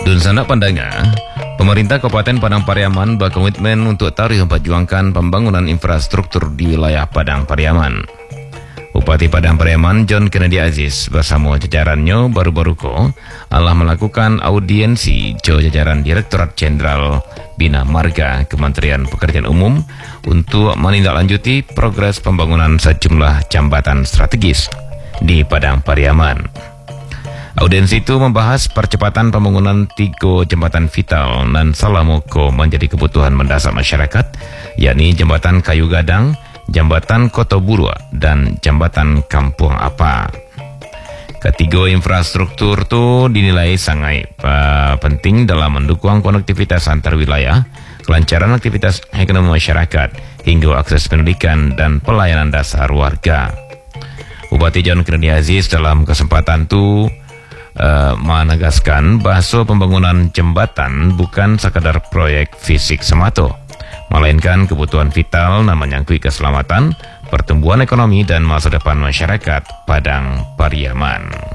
Dun sana pandanga, pemerintah Kabupaten Padang Pariaman berkomitmen untuk terus memperjuangkan pembangunan infrastruktur di wilayah Padang Pariaman. Bupati Padang Pariaman John Kennedy Aziz bersama jajarannya baru-baru telah melakukan audiensi ke jajaran Direktorat Jenderal Bina Marga Kementerian Pekerjaan Umum untuk menindaklanjuti progres pembangunan sejumlah jambatan strategis di Padang Pariaman. Audiensi itu membahas percepatan pembangunan 3 jembatan vital dan salamoko menjadi kebutuhan mendasar masyarakat, yakni Jembatan Kayu Gadang, Jambatan Kotoburua, dan Jambatan Kampung Apa. Ketiga infrastruktur itu dinilai sangat penting dalam mendukung konektivitas antar wilayah, kelancaran aktivitas ekonomi masyarakat, hingga akses pendidikan dan pelayanan dasar warga. Bupati John Kennedy Aziz dalam kesempatan itu menegaskan bahwa pembangunan jembatan bukan sekadar proyek fisik semata, melainkan kebutuhan vital dan menyangkut keselamatan, pertumbuhan ekonomi dan masa depan masyarakat Padang Pariaman.